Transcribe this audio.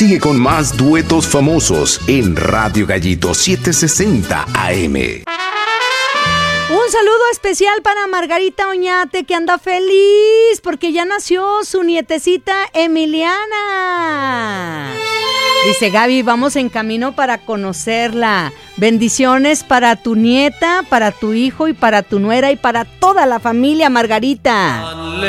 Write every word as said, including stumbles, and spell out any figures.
Sigue con más duetos famosos en Radio Gallito setecientos sesenta A M. Un saludo especial para Margarita Oñate, que anda feliz porque ya nació su nietecita Emiliana. Dice Gaby, vamos en camino para conocerla. Bendiciones para tu nieta, para tu hijo y para tu nuera y para toda la familia, Margarita.